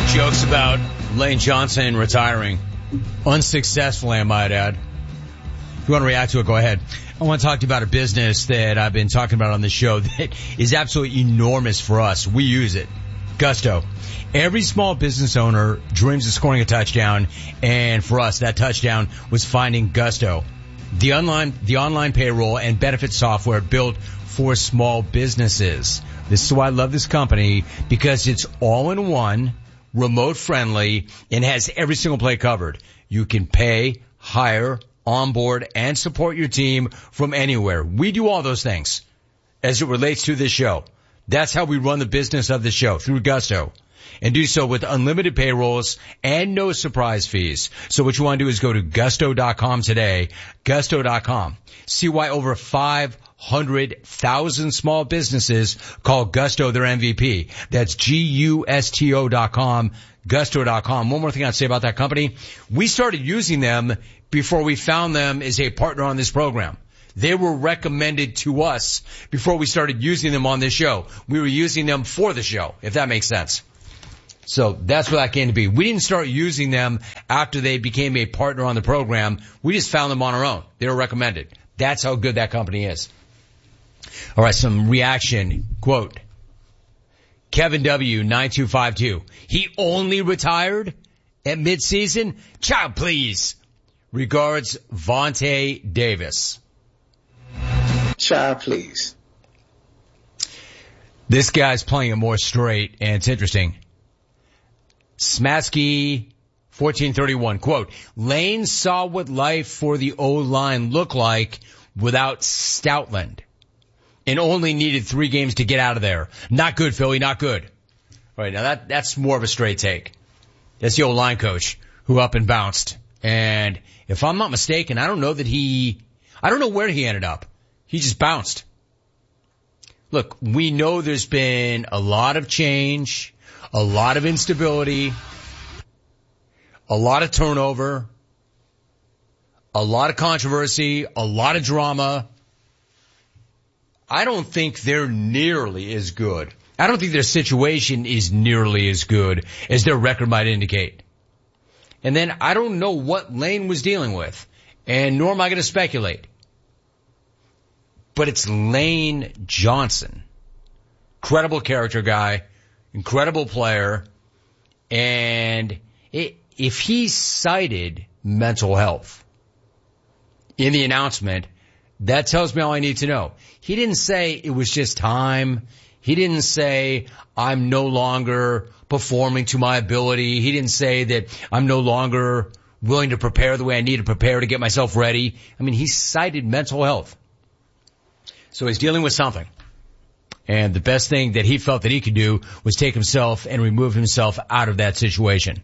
Jokes about Lane Johnson retiring. Unsuccessfully, I might add. If you want to react to it, go ahead. I want to talk to you about a business that I've been talking about on the show that is absolutely enormous for us. We use it. Gusto. Every small business owner dreams of scoring a touchdown, and for us, that touchdown was finding Gusto. The online payroll and benefit software built for small businesses. This is why I love this company, because it's all in one, remote friendly, and has every single play covered. You can pay, hire, onboard, and support your team from anywhere. We do all those things as it relates to this show. That's how we run the business of the show, through Gusto. And do so with unlimited payrolls and no surprise fees. So what you want to do is go to gusto.com today, gusto.com. See why over 500,000 small businesses call Gusto their MVP. That's gusto.com, gusto.com. One more thing I'd say about that company. We started using them before we found them as a partner on this program. They were recommended to us before we started using them on this show. We were using them for the show, if that makes sense. So that's what that came to be. We didn't start using them after they became a partner on the program. We just found them on our own. They were recommended. That's how good that company is. All right, some reaction. Quote, Kevin W. 9252. He only retired at midseason? Child, please. Regards, Vontae Davis. Child, please. This guy's playing it more straight, and it's interesting. Smatsky 1431, quote, Lane saw what life for the O-line looked like without Stoutland and only needed 3 games to get out of there. Not good, Philly, not good. All right, now that's more of a straight take. That's the O-line coach who up and bounced. And if I'm not mistaken, I don't know where he ended up. He just bounced. Look, we know there's been a lot of change, a lot of instability, a lot of turnover, a lot of controversy, a lot of drama. I don't think they're nearly as good. I don't think their situation is nearly as good as their record might indicate. And then I don't know what Lane was dealing with, and nor am I going to speculate. But it's Lane Johnson. Credible character guy. Incredible player, and if he cited mental health in the announcement, that tells me all I need to know. He didn't say it was just time. He didn't say I'm no longer performing to my ability. He didn't say that I'm no longer willing to prepare the way I need to prepare to get myself ready. I mean, he cited mental health. So he's dealing with something. And the best thing that he felt that he could do was take himself and remove himself out of that situation.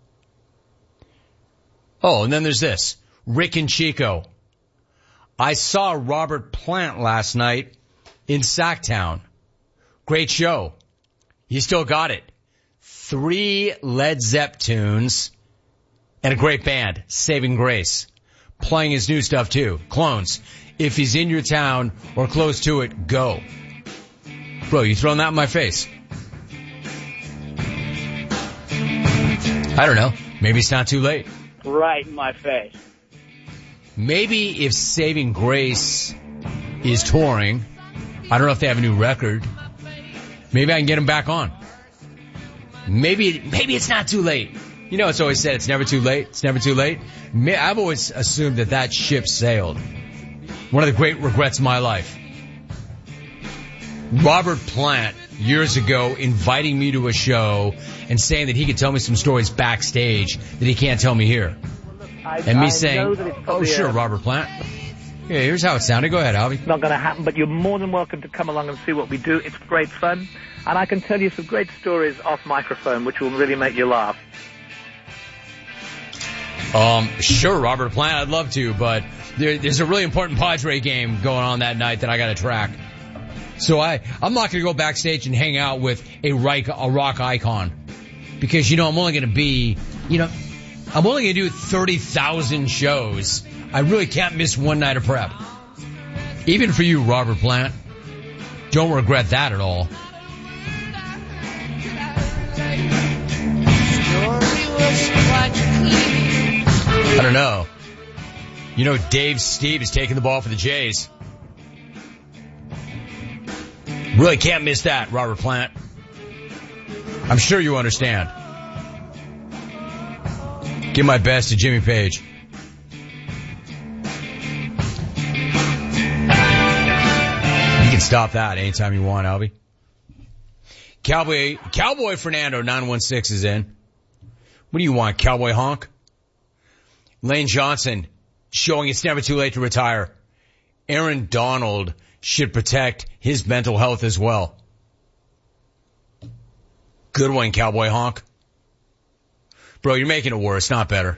Oh, and then there's this. Rick and Chico. I saw Robert Plant last night in Sacktown. Great show. You still got it. 3 Led Zepp tunes and a great band, Saving Grace. Playing his new stuff too, Clones. If he's in your town or close to it, go. Bro, you throwing that in my face? I don't know. Maybe it's not too late. Right in my face. Maybe if Saving Grace is touring, I don't know if they have a new record, maybe I can get them back on. Maybe it's not too late. You know, it's always said it's never too late. It's never too late. I've always assumed that ship sailed. One of the great regrets of my life. Robert Plant, years ago, inviting me to a show and saying that he could tell me some stories backstage that he can't tell me here. And me saying, oh, sure, Robert Plant. Yeah, here's how it sounded. Go ahead, Albie. It's not going to happen, but you're more than welcome to come along and see what we do. It's great fun. And I can tell you some great stories off microphone, which will really make you laugh. Sure, Robert Plant, I'd love to, but there's a really important Padre game going on that night that I got to track. So I'm not going to go backstage and hang out with a rock icon because, I'm only going to be, I'm only going to do 30,000 shows. I really can't miss one night of prep. Even for you, Robert Plant. Don't regret that at all. don't know. You know, Dave Steve is taking the ball for the Jays. Really can't miss that, Robert Plant. I'm sure you understand. Give my best to Jimmy Page. You can stop that anytime you want, Albie. Cowboy Fernando 916 is in. What do you want, Cowboy Honk? Lane Johnson showing it's never too late to retire. Aaron Donald should protect his mental health as well. Good one, Cowboy Honk. Bro, you're making it worse, not better.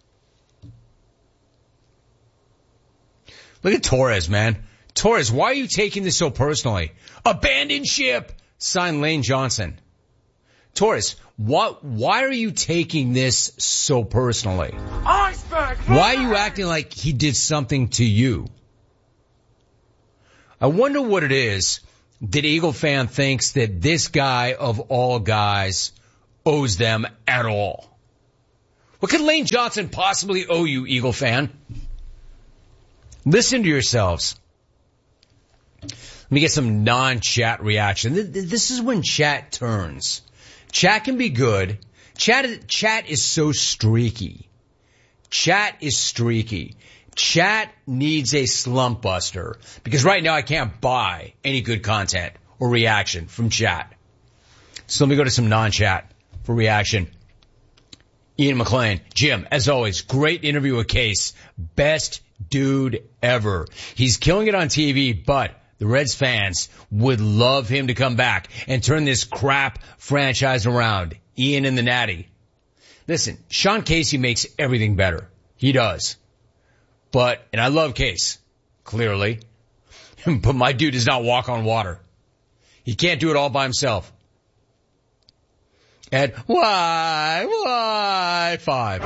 Look at Torres, man. Torres, why are you taking this so personally? Abandon ship! Signed Lane Johnson. Torres, why are you taking this so personally? Iceberg! Why are you acting like he did something to you? I wonder what it is that Eagle fan thinks that this guy of all guys owes them at all. What could Lane Johnson possibly owe you, Eagle fan? Listen to yourselves. Let me get some non-chat reaction. This is when chat turns. Chat can be good. Chat is so streaky. Chat is streaky. Chat needs a slump buster because right now I can't buy any good content or reaction from chat. So let me go to some non-chat for reaction. Ian McLean, Jim, as always, great interview with Case. Best dude ever. He's killing it on TV, but the Reds fans would love him to come back and turn this crap franchise around. Ian and the Natty. Listen, Sean Casey makes everything better. He does. But, and I love Case, clearly, but my dude does not walk on water. He can't do it all by himself. And why 5?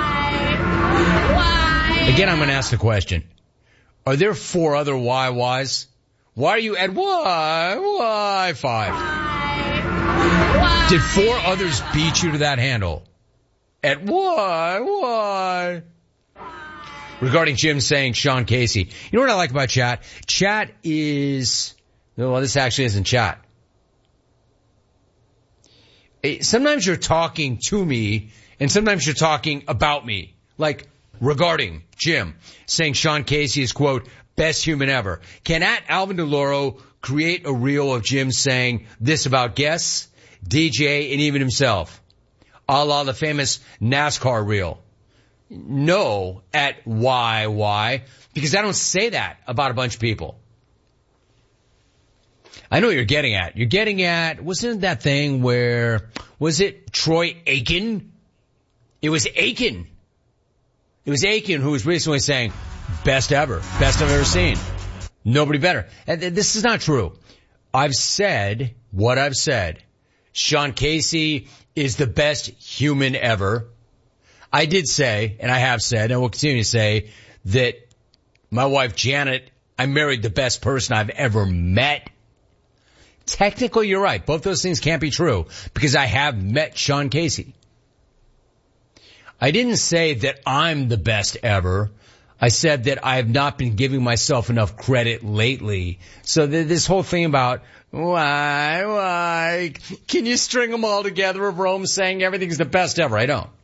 Why? Again, I'm going to ask the question. Are there 4 other whys? Why are you at why 5? Why? Did 4 others beat you to that handle? At why? Regarding Jim saying Sean Casey. You know what I like about chat? Chat is, well, this actually isn't chat. Sometimes you're talking to me, and sometimes you're talking about me. Like, regarding Jim, saying Sean Casey is, quote, best human ever. Can @Alvin DeLauro create a reel of Jim saying this about guests, DJ, and even himself? A la the famous NASCAR reel. No, why? Because I don't say that about a bunch of people. I know what you're getting at. You're getting at, wasn't it that thing where, was it Troy Aiken? It was Aiken. It was Aiken who was recently saying, best ever, best I've ever seen. Nobody better. And this is not true. I've said what I've said. Sean Casey is the best human ever. I did say, and I have said, and will continue to say, that my wife Janet, I married the best person I've ever met. Technically, you're right. Both those things can't be true because I have met Sean Casey. I didn't say that I'm the best ever. I said that I have not been giving myself enough credit lately. So this whole thing about, why, can you string them all together of Rome saying everything's the best ever? I don't.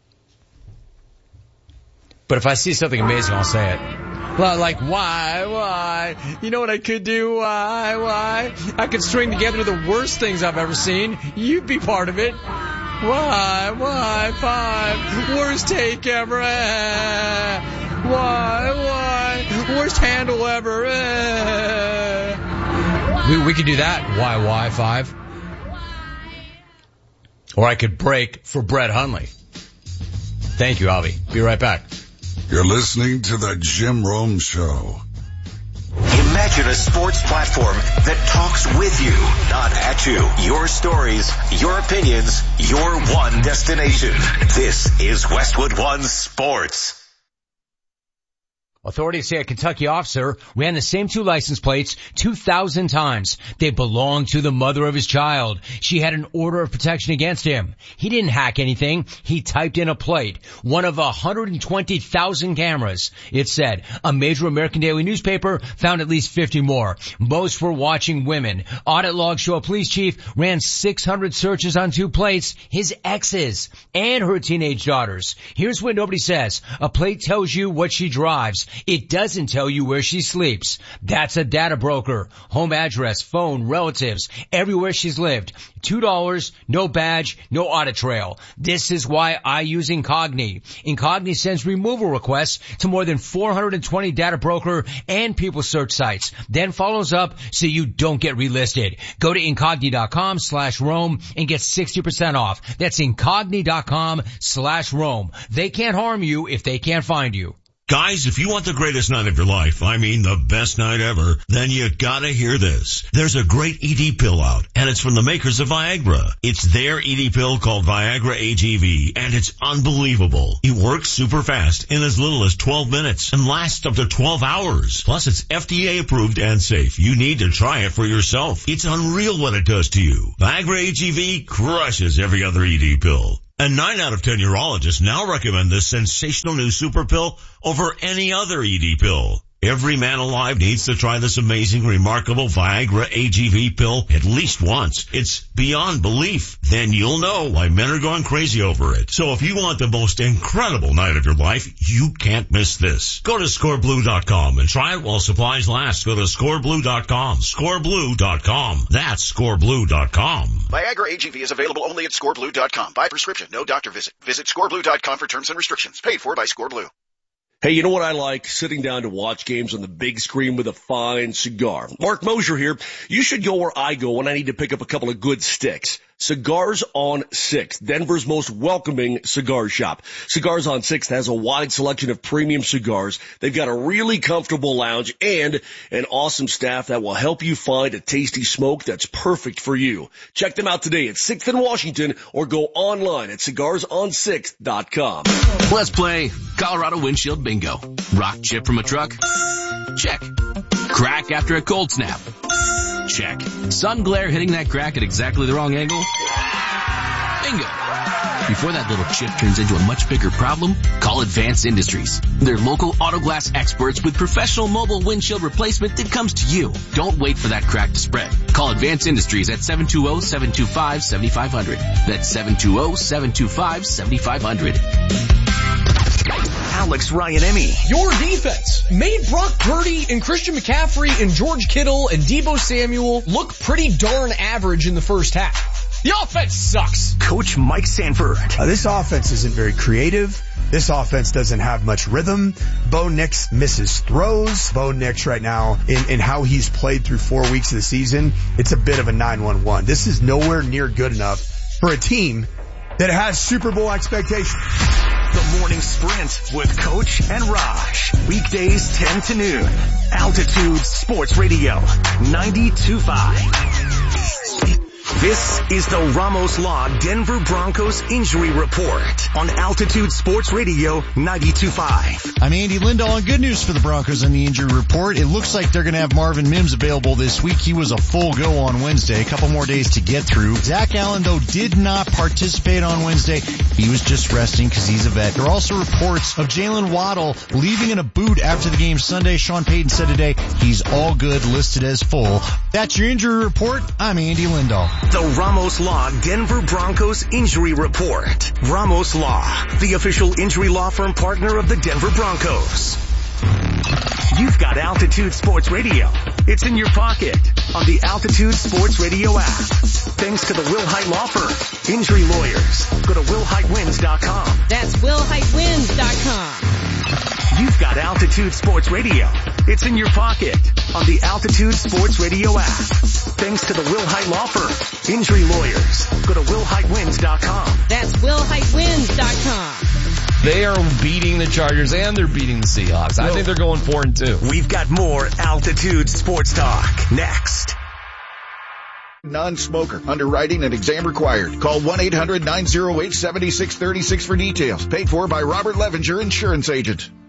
But if I see something amazing, I'll say it. Well, like, why? You know what I could do? Why? I could string together the worst things I've ever seen. You'd be part of it. Why? 5. Worst take ever. Why? Worst handle ever. We could do that. Why 5? Or I could break for Brett Hundley. Thank you, Avi. Be right back. You're listening to the Jim Rome Show. Imagine a sports platform that talks with you, not at you. Your stories, your opinions, your one destination. This is Westwood One Sports. Authorities say a Kentucky officer ran the same 2 license plates 2,000 times. They belonged to the mother of his child. She had an order of protection against him. He didn't hack anything. He typed in a plate. One of 120,000 cameras. It said a major American daily newspaper found at least 50 more. Most were watching women. Audit logs show a police chief ran 600 searches on 2 plates, his ex's and her teenage daughters. Here's what nobody says. A plate tells you what she drives. It doesn't tell you where she sleeps. That's a data broker. Home address, phone, relatives, everywhere she's lived. $2, no badge, no audit trail. This is why I use Incogni. Incogni sends removal requests to more than 420 data broker and people search sites. Then follows up so you don't get relisted. Go to Incogni.com/Rome and get 60% off. That's Incogni.com/Rome. They can't harm you if they can't find you. Guys, if you want the greatest night of your life, I mean the best night ever, then you gotta hear this. There's a great ED pill out, and it's from the makers of Viagra. It's their ED pill called Viagra AGV, and it's unbelievable. It works super fast in as little as 12 minutes and lasts up to 12 hours. Plus, it's FDA approved and safe. You need to try it for yourself. It's unreal what it does to you. Viagra AGV crushes every other ED pill. And 9 out of 10 urologists now recommend this sensational new super pill over any other ED pill. Every man alive needs to try this amazing, remarkable Viagra AGV pill at least once. It's beyond belief. Then you'll know why men are going crazy over it. So if you want the most incredible night of your life, you can't miss this. Go to scoreblue.com and try it while supplies last. Go to scoreblue.com. Scoreblue.com. That's scoreblue.com. Viagra AGV is available only at scoreblue.com. By prescription, no doctor visit. Visit scoreblue.com for terms and restrictions. Paid for by Scoreblue. Hey, you know what I like? Sitting down to watch games on the big screen with a fine cigar. Mark Mosier here. You should go where I go when I need to pick up a couple of good sticks. Cigars on 6th, Denver's most welcoming cigar shop. Cigars on 6th has a wide selection of premium cigars. They've got a really comfortable lounge and an awesome staff that will help you find a tasty smoke that's perfect for you. Check them out today at 6th and Washington or go online at cigarsonsixth.com. Let's play Colorado windshield bingo. Rock chip from a truck? Check. Crack after a cold snap? Check. Sun glare hitting that crack at exactly the wrong angle? Bingo. Before that little chip turns into a much bigger problem, call Advanced Industries. They're local auto glass experts with professional mobile windshield replacement that comes to you. Don't wait for that crack to spread. Call Advanced Industries at 720-725-7500. That's 720-725-7500. Alex Ryan-Emmy. Your defense made Brock Purdy and Christian McCaffrey and George Kittle and Deebo Samuel look pretty darn average in the first half. The offense sucks. Coach Mike Sanford. This offense isn't very creative. This offense doesn't have much rhythm. Bo Nix misses throws. Bo Nix right now, in how he's played through 4 weeks of the season, it's a bit of a 9-1-1. This is nowhere near good enough for a team that has Super Bowl expectations. The Morning Sprint with Coach and Raj. Weekdays 10 to noon. Altitude Sports Radio 92.5. This is the Ramos Law Denver Broncos Injury Report on Altitude Sports Radio 92.5. I'm Andy Lindahl, and good news for the Broncos on the injury report. It looks like they're going to have Marvin Mims available this week. He was a full go on Wednesday, a couple more days to get through. Zach Allen, though, did not participate on Wednesday. He was just resting because he's a vet. There are also reports of Jalen Waddle leaving in a boot after the game Sunday. Sean Payton said today he's all good, listed as full. That's your injury report. I'm Andy Lindahl. The Ramos Law Denver Broncos Injury Report. Ramos Law, the official injury law firm partner of the Denver Broncos. You've got Altitude Sports Radio. It's in your pocket on the Altitude Sports Radio app. Thanks to the Will Height Law Firm. Injury lawyers. Go to willheightwins.com. That's willheightwins.com. You've got Altitude Sports Radio. It's in your pocket on the Altitude Sports Radio app. Thanks to the Will Height Law Firm. Injury lawyers. Go to willheightwins.com. That's willheightwins.com. They are beating the Chargers and they're beating the Seahawks. I think they're going 4-2. We've got more Altitude Sports Talk next. Non-smoker. Underwriting and exam required. Call 1-800-908-7636 for details. Paid for by Robert Levinger, Insurance Agent.